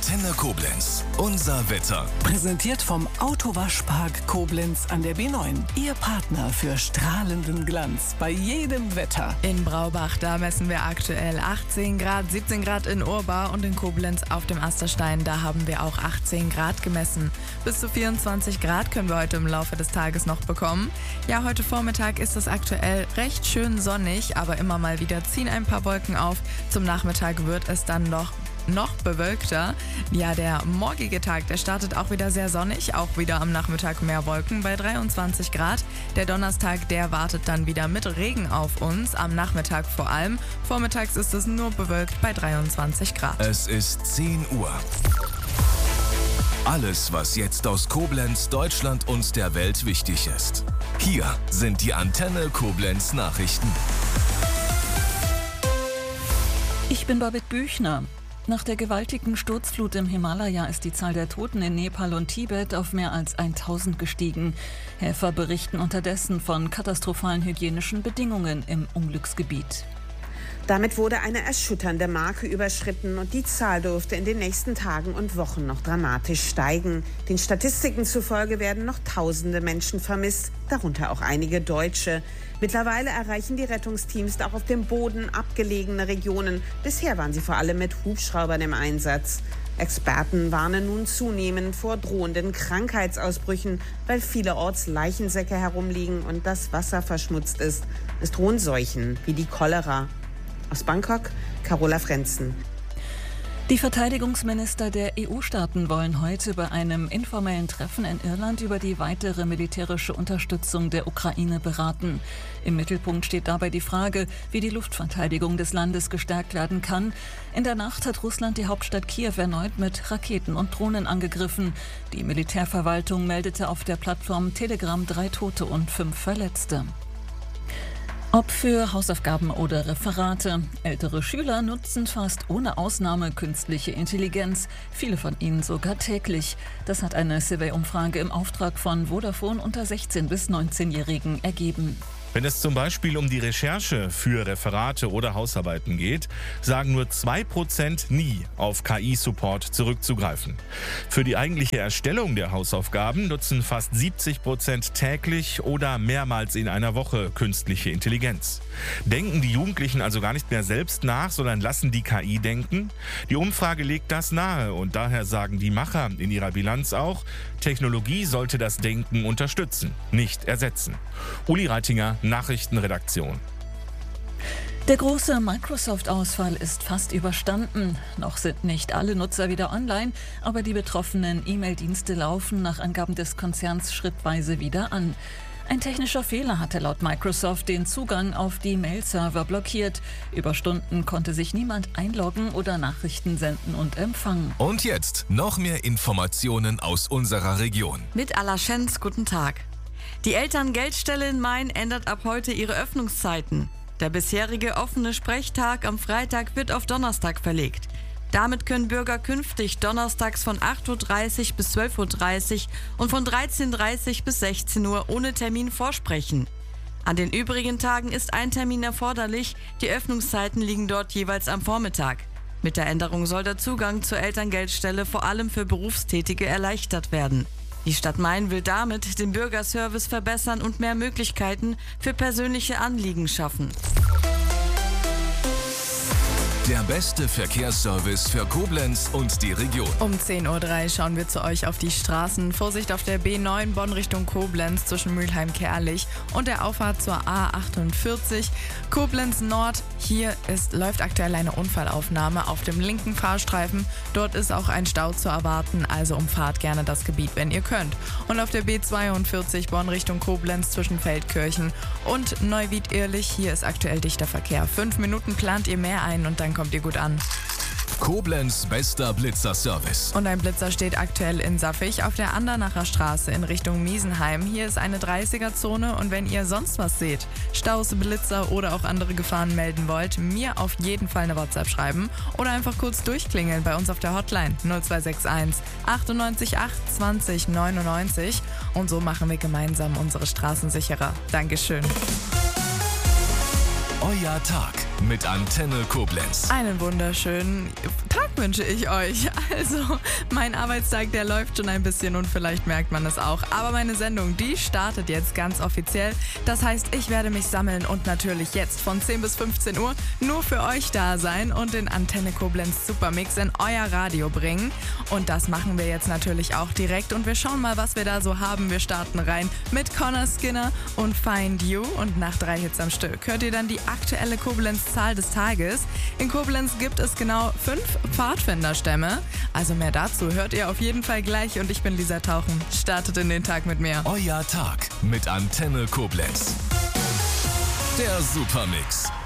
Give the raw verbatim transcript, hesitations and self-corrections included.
Antenne Koblenz. Unser Wetter. Präsentiert vom Autowaschpark Koblenz an der B neun. Ihr Partner für strahlenden Glanz bei jedem Wetter. In Braubach, da messen wir aktuell achtzehn Grad, siebzehn Grad in Urbar und in Koblenz auf dem Asterstein, da haben wir auch achtzehn Grad gemessen. Bis zu vierundzwanzig Grad können wir heute im Laufe des Tages noch bekommen. Ja, heute Vormittag ist es aktuell recht schön sonnig, aber immer mal wieder ziehen ein paar Wolken auf. Zum Nachmittag wird es dann noch noch bewölkter. Ja, der morgige Tag, der startet auch wieder sehr sonnig, auch wieder am Nachmittag mehr Wolken bei dreiundzwanzig Grad. Der Donnerstag, der wartet dann wieder mit Regen auf uns, am Nachmittag vor allem. Vormittags ist es nur bewölkt bei dreiundzwanzig Grad. Es ist zehn Uhr. Alles, was jetzt aus Koblenz, Deutschland und der Welt wichtig ist. Hier sind die Antenne Koblenz Nachrichten. Ich bin Babette Büchner. Nach der gewaltigen Sturzflut im Himalaya ist die Zahl der Toten in Nepal und Tibet auf mehr als tausend gestiegen. Helfer berichten unterdessen von katastrophalen hygienischen Bedingungen im Unglücksgebiet. Damit wurde eine erschütternde Marke überschritten und die Zahl dürfte in den nächsten Tagen und Wochen noch dramatisch steigen. Den Statistiken zufolge werden noch tausende Menschen vermisst, darunter auch einige Deutsche. Mittlerweile erreichen die Rettungsteams auch auf dem Boden abgelegene Regionen. Bisher waren sie vor allem mit Hubschraubern im Einsatz. Experten warnen nun zunehmend vor drohenden Krankheitsausbrüchen, weil vielerorts Leichensäcke herumliegen und das Wasser verschmutzt ist. Es drohen Seuchen wie die Cholera. Aus Bangkok, Carola Frenzen. Die Verteidigungsminister der E U-Staaten wollen heute bei einem informellen Treffen in Irland über die weitere militärische Unterstützung der Ukraine beraten. Im Mittelpunkt steht dabei die Frage, wie die Luftverteidigung des Landes gestärkt werden kann. In der Nacht hat Russland die Hauptstadt Kiew erneut mit Raketen und Drohnen angegriffen. Die Militärverwaltung meldete auf der Plattform Telegram drei Tote und fünf Verletzte. Ob für Hausaufgaben oder Referate. Ältere Schüler nutzen fast ohne Ausnahme künstliche Intelligenz. Viele von ihnen sogar täglich. Das hat eine Survey-Umfrage im Auftrag von Vodafone unter sechzehn- bis neunzehnjährigen ergeben. Wenn es zum Beispiel um die Recherche für Referate oder Hausarbeiten geht, sagen nur zwei Prozent nie auf K I-Support zurückzugreifen. Für die eigentliche Erstellung der Hausaufgaben nutzen fast siebzig Prozent täglich oder mehrmals in einer Woche künstliche Intelligenz. Denken die Jugendlichen also gar nicht mehr selbst nach, sondern lassen die K I denken? Die Umfrage legt das nahe und daher sagen die Macher in ihrer Bilanz auch, Technologie sollte das Denken unterstützen, nicht ersetzen. Uli Reitinger, Nachrichtenredaktion. Der große Microsoft-Ausfall ist fast überstanden. Noch sind nicht alle Nutzer wieder online, aber die betroffenen E-Mail-Dienste laufen nach Angaben des Konzerns schrittweise wieder an. Ein technischer Fehler hatte laut Microsoft den Zugang auf die Mail-Server blockiert. Über Stunden konnte sich niemand einloggen oder Nachrichten senden und empfangen. Und jetzt noch mehr Informationen aus unserer Region. Mit Alaschenz, guten Tag. Die Elterngeldstelle in Main ändert ab heute ihre Öffnungszeiten. Der bisherige offene Sprechtag am Freitag wird auf Donnerstag verlegt. Damit können Bürger künftig donnerstags von acht Uhr dreißig bis zwölf Uhr dreißig und von dreizehn Uhr dreißig bis sechzehn Uhr ohne Termin vorsprechen. An den übrigen Tagen ist ein Termin erforderlich, die Öffnungszeiten liegen dort jeweils am Vormittag. Mit der Änderung soll der Zugang zur Elterngeldstelle vor allem für Berufstätige erleichtert werden. Die Stadt Main will damit den Bürgerservice verbessern und mehr Möglichkeiten für persönliche Anliegen schaffen. Der beste Verkehrsservice für Koblenz und die Region. Um zehn Uhr drei schauen wir zu euch auf die Straßen. Vorsicht auf der B neun Bonn Richtung Koblenz zwischen Mülheim-Kerlich und der Auffahrt zur A achtundvierzig. Koblenz Nord, hier ist, läuft aktuell eine Unfallaufnahme auf dem linken Fahrstreifen. Dort ist auch ein Stau zu erwarten, also umfahrt gerne das Gebiet, wenn ihr könnt. Und auf der B zweiundvierzig Bonn Richtung Koblenz zwischen Feldkirchen und Neuwied-Ehrlich, hier ist aktuell dichter Verkehr. Fünf Minuten plant ihr mehr ein und dann kommt ihr gut an. Koblenz bester Blitzerservice. Und ein Blitzer steht aktuell in Saffig auf der Andernacher Straße in Richtung Miesenheim. Hier ist eine dreißiger-Zone und wenn ihr sonst was seht, Staus, Blitzer oder auch andere Gefahren melden wollt, mir auf jeden Fall eine WhatsApp schreiben oder einfach kurz durchklingeln bei uns auf der Hotline null zwei sechs eins achtundneunzig acht zwanzig neunundneunzig und so machen wir gemeinsam unsere Straßen sicherer. Dankeschön. Euer Tag. mit Antenne Koblenz. Einen wunderschönen Tag wünsche ich euch. Also, mein Arbeitstag, der läuft schon ein bisschen und vielleicht merkt man es auch. Aber meine Sendung, die startet jetzt ganz offiziell. Das heißt, ich werde mich sammeln und natürlich jetzt von zehn bis fünfzehn Uhr nur für euch da sein und den Antenne Koblenz Supermix in euer Radio bringen. Und das machen wir jetzt natürlich auch direkt und wir schauen mal, was wir da so haben. Wir starten rein mit Connor Skinner und Find You und nach drei Hits am Stück hört ihr dann die aktuelle Koblenz-Zahl des Tages. In Koblenz gibt es genau fünf Pfadfinderstämme. Also mehr dazu hört ihr auf jeden Fall gleich und ich bin Lisa Tauchen. Startet in den Tag mit mir. Euer Tag mit Antenne Koblenz. Der Supermix.